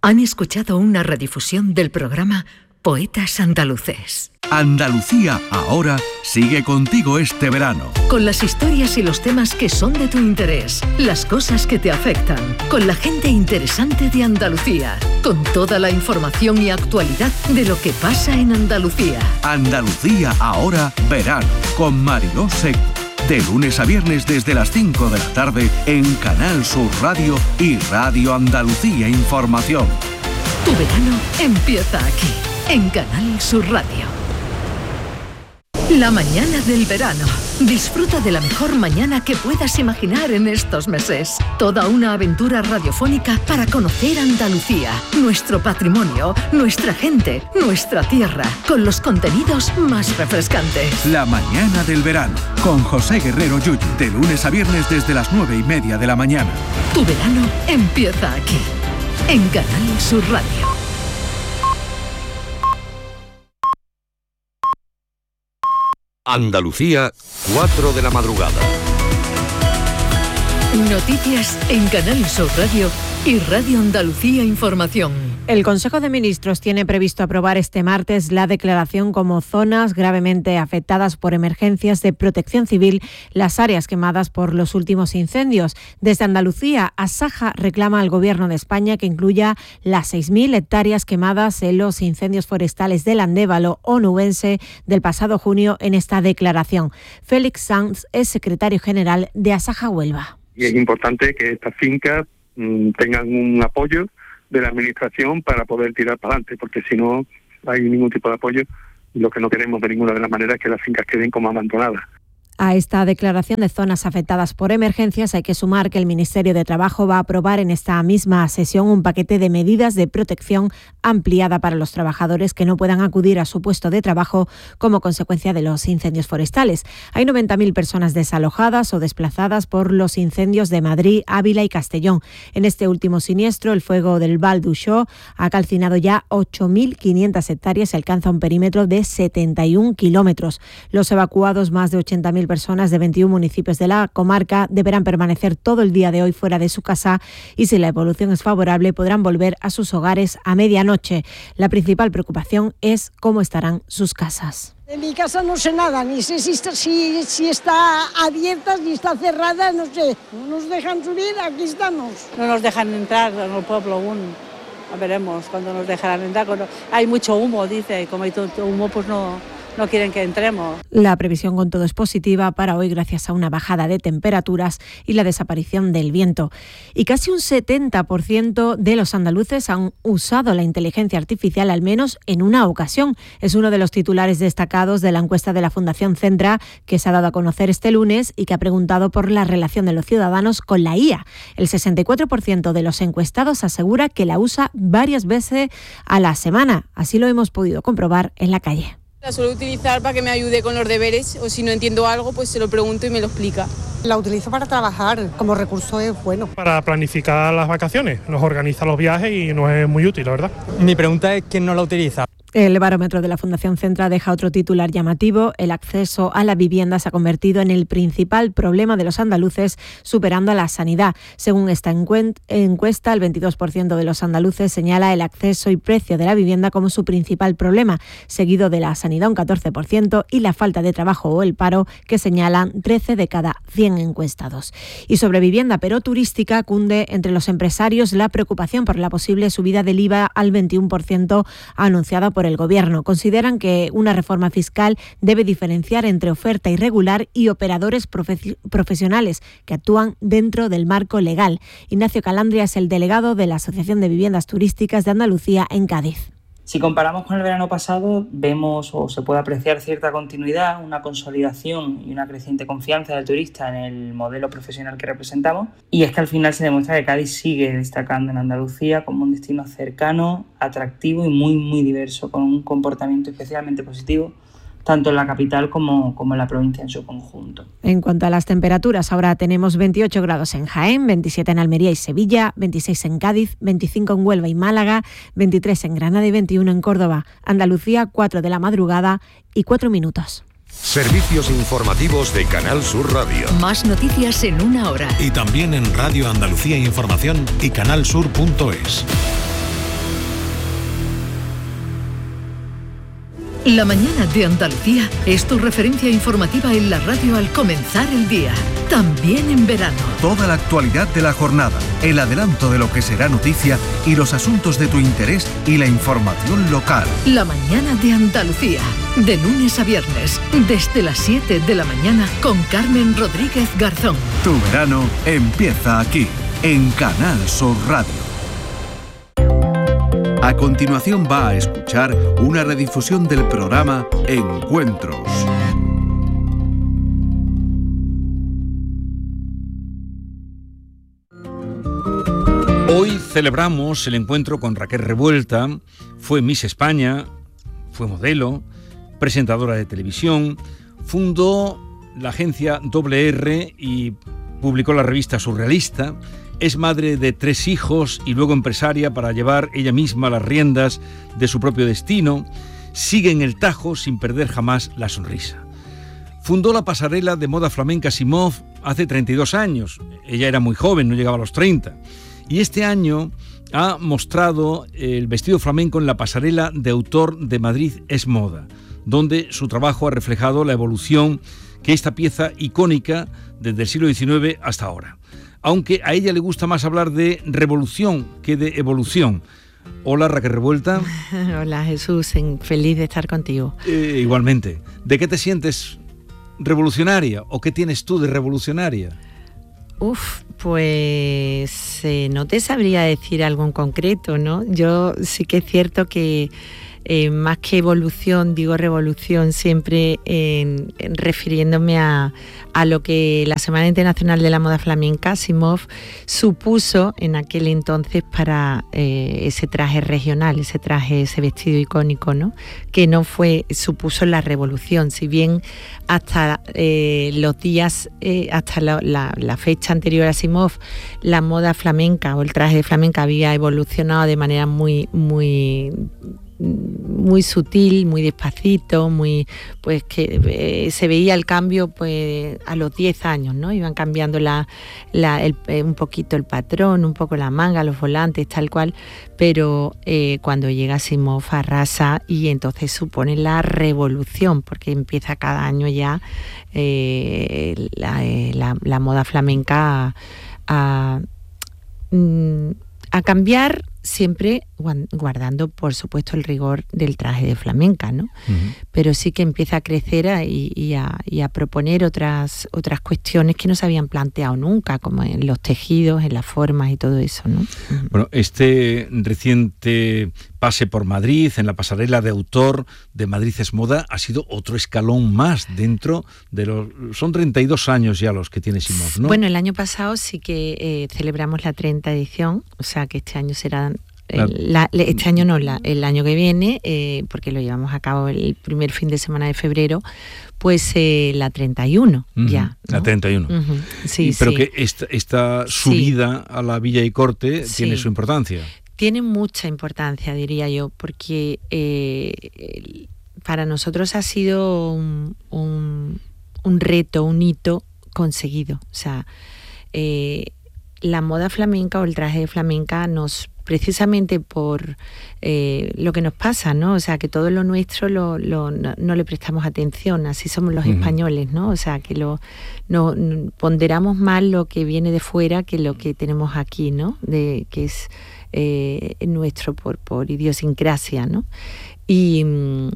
Han escuchado una redifusión del programa Poetas Andaluces. Andalucía Ahora sigue contigo este verano. Con las historias y los temas que son de tu interés, las cosas que te afectan, con la gente interesante de Andalucía, con toda la información y actualidad de lo que pasa en Andalucía. Andalucía Ahora verano, con Mariló Seco. De lunes a viernes desde las 5 de la tarde en Canal Sur Radio y Radio Andalucía Información. Tu verano empieza aquí, en Canal Sur Radio. La mañana del verano. Disfruta de la mejor mañana que puedas imaginar en estos meses. Toda una aventura radiofónica para conocer Andalucía, nuestro patrimonio, nuestra gente, nuestra tierra, con los contenidos más refrescantes. La mañana del verano, con José Guerrero Yuyu, de lunes a viernes desde las 9:30 de la mañana. Tu verano empieza aquí, en Canal Sur Radio. Andalucía, 4 de la madrugada. Noticias en Canal Sur Radio y Radio Andalucía Información. El Consejo de Ministros tiene previsto aprobar este martes la declaración como zonas gravemente afectadas por emergencias de protección civil las áreas quemadas por los últimos incendios. Desde Andalucía, Asaja reclama al Gobierno de España que incluya las 6.000 hectáreas quemadas en los incendios forestales del Andévalo onubense del pasado junio en esta declaración. Félix Sanz es secretario general de Asaja Huelva. Y es importante que estas fincas tengan un apoyo de la administración para poder tirar para adelante, porque si no hay ningún tipo de apoyo, lo que no queremos de ninguna de las maneras es que las fincas queden como abandonadas. A esta declaración de zonas afectadas por emergencias hay que sumar que el Ministerio de Trabajo va a aprobar en esta misma sesión un paquete de medidas de protección ampliada para los trabajadores que no puedan acudir a su puesto de trabajo como consecuencia de los incendios forestales. Hay 90.000 personas desalojadas o desplazadas por los incendios de Madrid, Ávila y Castellón. En este último siniestro, el fuego del Val d'Uixó ha calcinado ya 8.500 hectáreas y alcanza un perímetro de 71 kilómetros. Los evacuados, más de 80.000 personas de 21 municipios de la comarca, deberán permanecer todo el día de hoy fuera de su casa y, si la evolución es favorable, podrán volver a sus hogares a medianoche. La principal preocupación es cómo estarán sus casas. En mi casa no sé nada, ni sé si está abierta, ni está cerrada, no sé. No nos dejan subir, aquí estamos. No nos dejan entrar en el pueblo aún. Veremos cuando nos dejarán entrar. Hay mucho humo, dice, y como hay tanto humo, pues no quieren que entremos. La previsión con todo es positiva para hoy gracias a una bajada de temperaturas y la desaparición del viento. Y casi un 70% de los andaluces han usado la inteligencia artificial al menos en una ocasión. Es uno de los titulares destacados de la encuesta de la Fundación Centra que se ha dado a conocer este lunes y que ha preguntado por la relación de los ciudadanos con la IA. El 64% de los encuestados asegura que la usa varias veces a la semana. Así lo hemos podido comprobar en la calle. La suelo utilizar para que me ayude con los deberes, o si no entiendo algo, pues se lo pregunto y me lo explica. La utilizo para trabajar, como recurso es bueno. Para planificar las vacaciones, nos organiza los viajes y nos es muy útil, la verdad. Mi pregunta es ¿quién no la utiliza? El barómetro de la Fundación Centra deja otro titular llamativo. El acceso a la vivienda se ha convertido en el principal problema de los andaluces, superando a la sanidad. Según esta encuesta, el 22% de los andaluces señala el acceso y precio de la vivienda como su principal problema, seguido de la sanidad un 14% y la falta de trabajo o el paro, que señalan 13 de cada 100 encuestados. Y sobre vivienda, pero turística, cunde entre los empresarios la preocupación por la posible subida del IVA al 21% anunciada por el Gobierno. Consideran que una reforma fiscal debe diferenciar entre oferta irregular y operadores profesionales que actúan dentro del marco legal. Ignacio Calandria es el delegado de la Asociación de Viviendas Turísticas de Andalucía en Cádiz. Si comparamos con el verano pasado, vemos o se puede apreciar cierta continuidad, una consolidación y una creciente confianza del turista en el modelo profesional que representamos. Y es que al final se demuestra que Cádiz sigue destacando en Andalucía como un destino cercano, atractivo y muy diverso, con un comportamiento especialmente positivo tanto en la capital como en la provincia en su conjunto. En cuanto a las temperaturas, ahora tenemos 28 grados en Jaén, 27 en Almería y Sevilla, 26 en Cádiz, 25 en Huelva y Málaga, 23 en Granada y 21 en Córdoba. Andalucía, 4 de la madrugada y 4 minutos. Servicios informativos de Canal Sur Radio. Más noticias en una hora. Y también en Radio Andalucía Información y canalsur.es. La mañana de Andalucía es tu referencia informativa en la radio al comenzar el día, también en verano. Toda la actualidad de la jornada, el adelanto de lo que será noticia y los asuntos de tu interés y la información local. La mañana de Andalucía, de lunes a viernes, desde las 7 de la mañana con Carmen Rodríguez Garzón. Tu verano empieza aquí, en Canal Sur Radio. A continuación va a escuchar una redifusión del programa Encuentros. Hoy celebramos el encuentro con Raquel Revuelta. Fue Miss España, fue modelo, presentadora de televisión, fundó la agencia R y publicó la revista Surrealista. Es madre de 3 hijos y luego empresaria para llevar ella misma las riendas de su propio destino. Sigue en el tajo sin perder jamás la sonrisa. Fundó la pasarela de moda flamenca Simov hace 32 años. Ella era muy joven, no llegaba a los 30. Y este año ha mostrado el vestido flamenco en la pasarela de autor de Madrid es Moda, donde su trabajo ha reflejado la evolución que esta pieza icónica desde el siglo XIX hasta ahora. Aunque a ella le gusta más hablar de revolución que de evolución. Hola, Raquel Revuelta. Hola, Jesús, feliz de estar contigo. Igualmente. ¿De qué te sientes revolucionaria o qué tienes tú de revolucionaria? Pues no te sabría decir algo en concreto, ¿no? Yo sí que es cierto que más que evolución, digo revolución siempre refiriéndome a lo que la Semana Internacional de la Moda Flamenca, Simov, supuso en aquel entonces para ese traje regional, ese vestido icónico, ¿no? Que no supuso la revolución, si bien hasta los días, hasta la fecha anterior a Simov, la moda flamenca o el traje de flamenca había evolucionado de manera muy sutil, muy despacito, pues que se veía el cambio pues a los 10 años, ¿no? Iban cambiando un poquito el patrón, un poco la manga, los volantes, tal cual, pero cuando llega Simov arrasa y entonces supone la revolución, porque empieza cada año ya la moda flamenca a cambiar, siempre guardando, por supuesto, el rigor del traje de flamenca, ¿no? Uh-huh. Pero sí que empieza a crecer y a proponer otras cuestiones que no se habían planteado nunca, como en los tejidos, en las formas y todo eso, ¿no? Uh-huh. Bueno, este reciente pase por Madrid, en la pasarela de autor de Madrid es Moda, ha sido otro escalón más dentro de los... Son 32 años ya los que tiene Simov, ¿no? Bueno, el año pasado sí que celebramos la 30 edición, o sea que este año será... este año no, el año que viene, porque lo llevamos a cabo el primer fin de semana de febrero, pues la 31 uh-huh, ya, ¿no? La 31. Uh-huh. Sí, pero sí. Que esta subida a la Villa y Corte tiene su importancia. Tiene mucha importancia, diría yo, porque para nosotros ha sido un reto, un hito conseguido. O sea, la moda flamenca o el traje de flamenca precisamente por lo que nos pasa, ¿no? O sea, que todo lo nuestro no le prestamos atención, así somos los españoles, ¿no? O sea, que no ponderamos más lo que viene de fuera que lo que tenemos aquí, ¿no? Que es nuestro por idiosincrasia, ¿no? Y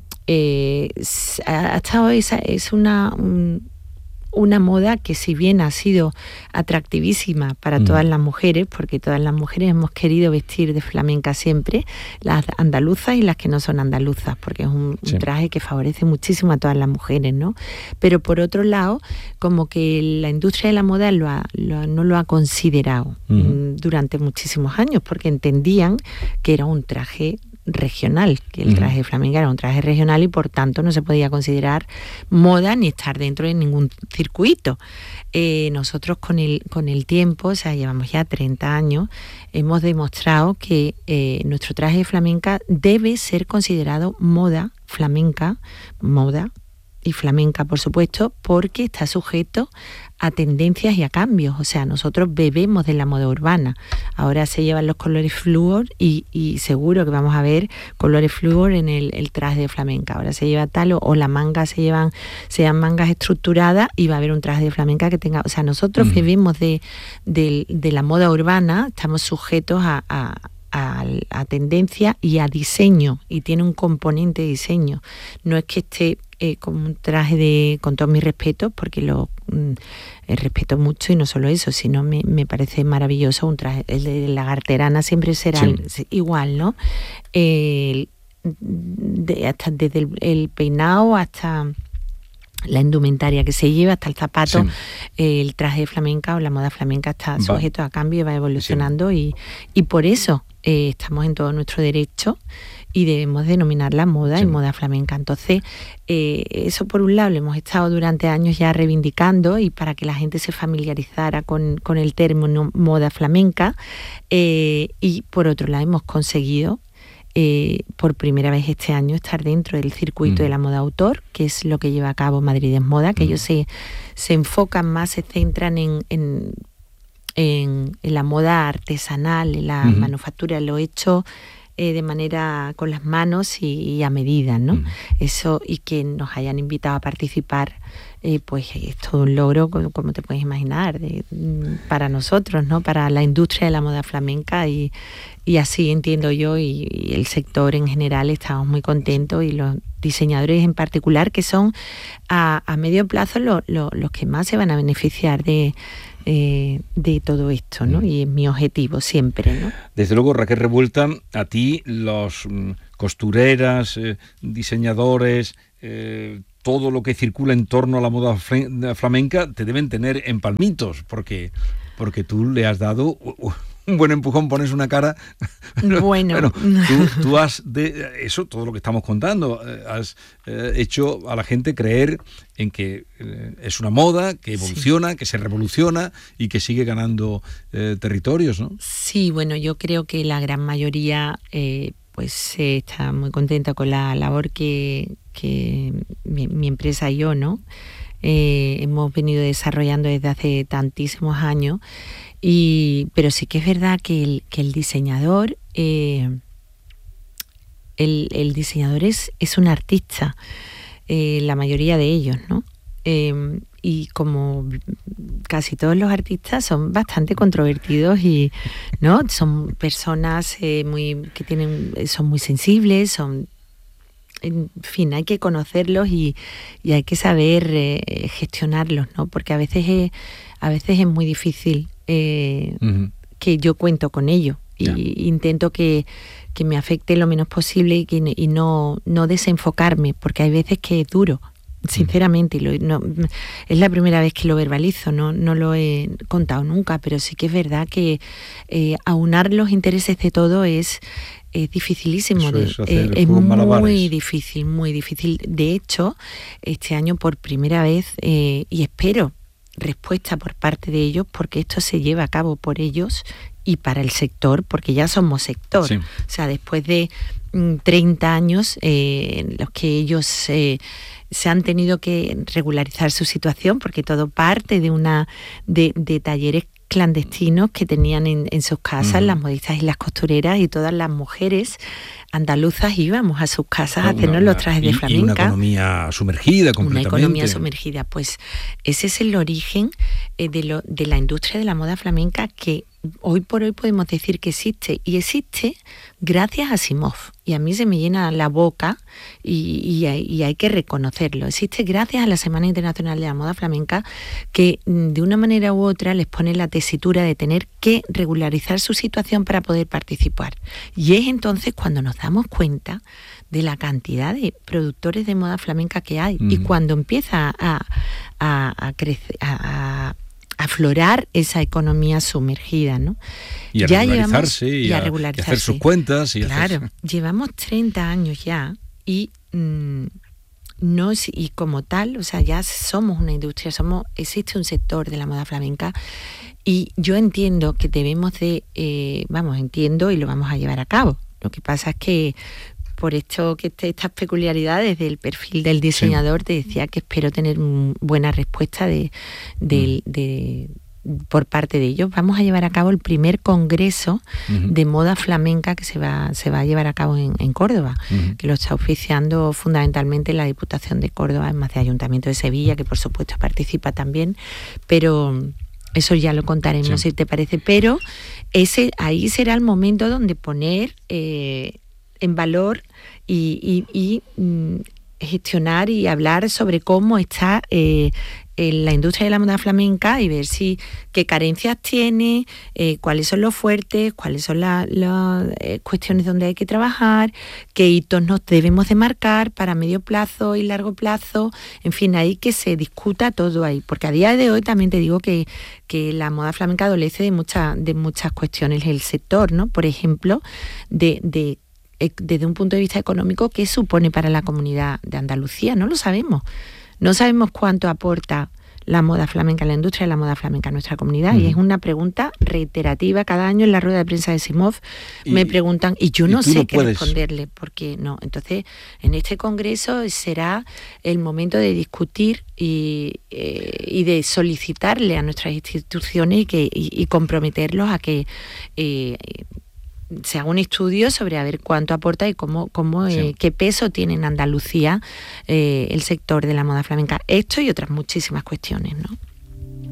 ha estado es una moda que, si bien ha sido atractivísima para todas las mujeres, porque todas las mujeres hemos querido vestir de flamenca siempre, las andaluzas y las que no son andaluzas, porque es un traje que favorece muchísimo a todas las mujeres, ¿no? Pero por otro lado, como que la industria de la moda no lo ha considerado durante muchísimos años, porque entendían que era un traje regional, que el traje de flamenca era un traje regional y por tanto no se podía considerar moda ni estar dentro de ningún circuito. Nosotros con el tiempo, o sea, llevamos ya 30 años, hemos demostrado que nuestro traje de flamenca debe ser considerado moda flamenca, moda y flamenca, por supuesto, porque está sujeto a tendencias y a cambios. O sea, nosotros bebemos de la moda urbana. Ahora se llevan los colores flúor y seguro que vamos a ver colores flúor en el traje de flamenca. Ahora se lleva tal o las mangas sean mangas estructuradas y va a haber un traje de flamenca que tenga... O sea, nosotros bebemos de la moda urbana, estamos sujetos a tendencia y a diseño, y tiene un componente de diseño. No es que esté con un traje con todos mis respetos, porque lo respeto mucho, y no solo eso, sino me parece maravilloso un traje. El de la garterana siempre será igual, ¿no? Hasta desde el peinado hasta la indumentaria que se lleva, hasta el zapato, el traje de flamenca o la moda flamenca está sujeto a cambio y va evolucionando, y por eso estamos en todo nuestro derecho y debemos denominar la moda y moda flamenca. Entonces, eso por un lado lo hemos estado durante años ya reivindicando, y para que la gente se familiarizara con el término moda flamenca, y por otro lado hemos conseguido por primera vez este año estar dentro del circuito de la moda autor, que es lo que lleva a cabo Madrid es Moda, que ellos se enfocan más, se centran en la moda artesanal, en la manufactura, lo hecho de manera con las manos y a medida, ¿no? Eso, y que nos hayan invitado a participar, pues es todo un logro, como te puedes imaginar, para nosotros, ¿no? Para la industria de la moda flamenca, y así entiendo yo, y el sector en general estamos muy contentos, y los diseñadores en particular, que son a medio plazo los que más se van a beneficiar de todo esto, ¿no? Y es mi objetivo siempre, ¿no? Desde luego, Raquel Revuelta, a ti los costureras, diseñadores, todo lo que circula en torno a la moda flamenca te deben tener en palmitos, porque tú le has dado un buen empujón, pones una cara. Bueno, tú has eso, todo lo que estamos contando, has hecho a la gente creer en que es una moda que evoluciona, que se revoluciona y que sigue ganando territorios, ¿no? Sí, bueno, yo creo que la gran mayoría pues está muy contenta con la labor que mi empresa y yo, ¿no? Hemos venido desarrollando desde hace tantísimos años, pero sí que es verdad que el diseñador el diseñador es un artista, la mayoría de ellos, ¿no? Y como casi todos los artistas son bastante controvertidos, y no son personas son muy sensibles, en fin, hay que conocerlos y hay que saber gestionarlos, ¿no? Porque a veces es muy difícil que yo cuento con ello, y intento que me afecte lo menos posible, y no desenfocarme, porque hay veces que es duro, sinceramente, es la primera vez que lo verbalizo, no lo he contado nunca, pero sí que es verdad que aunar los intereses de todo es dificilísimo, es muy difícil. De hecho, este año por primera vez, y espero respuesta por parte de ellos, porque esto se lleva a cabo por ellos y para el sector, porque ya somos sector. O sea, después de 30 años en los que ellos se han tenido que regularizar su situación, porque todo parte de talleres clandestinos que tenían en sus casas, las modistas y las costureras, y todas las mujeres andaluzas íbamos a sus casas a hacernos los trajes de flamenca. Y una economía sumergida completamente. Una economía sumergida, pues ese es el origen de la industria de la moda flamenca, que hoy por hoy podemos decir que existe, y existe gracias a Asimov, y a mí se me llena la boca, y hay que reconocerlo. Existe gracias a la Semana Internacional de la Moda Flamenca, que de una manera u otra les pone la tesitura de tener que regularizar su situación para poder participar, y es entonces cuando nos damos cuenta de la cantidad de productores de moda flamenca que hay, y cuando empieza a crecer, a aflorar esa economía sumergida, ¿no? Y a regularizarse, y a hacer sus cuentas. Llevamos 30 años ya, y y como tal, o sea, ya somos una industria, existe un sector de la moda flamenca, y yo entiendo que debemos entiendo y lo vamos a llevar a cabo. Lo que pasa es que por esto que estas peculiaridades del perfil del diseñador, te decía que espero tener buena respuesta por parte de ellos. Vamos a llevar a cabo el primer congreso de moda flamenca que se va a llevar a cabo en Córdoba, que lo está oficiando fundamentalmente la Diputación de Córdoba, además del Ayuntamiento de Sevilla, que por supuesto participa también, pero eso ya lo contaremos si te parece. Pero ahí será el momento donde poner en valor y gestionar y hablar sobre cómo está la industria de la moda flamenca y ver qué carencias tiene, cuáles son los fuertes, cuáles son las cuestiones donde hay que trabajar, qué hitos nos debemos de marcar para medio plazo y largo plazo. En fin, ahí que se discuta todo ahí, porque a día de hoy también te digo que la moda flamenca adolece de muchas cuestiones el sector, ¿no? Por ejemplo, desde un punto de vista económico, ¿qué supone para la comunidad de Andalucía? No lo sabemos. No sabemos cuánto aporta la moda flamenca, la industria de la moda flamenca a nuestra comunidad. Y es una pregunta reiterativa. Cada año en la rueda de prensa de SIMOF me preguntan, y yo no sé qué responderle, porque no. Entonces, en este congreso será el momento de discutir y de solicitarle a nuestras instituciones y comprometerlos a que se haga un estudio sobre a ver cuánto aporta y qué peso tiene en Andalucía el sector de la moda flamenca. Esto y otras muchísimas cuestiones, ¿no?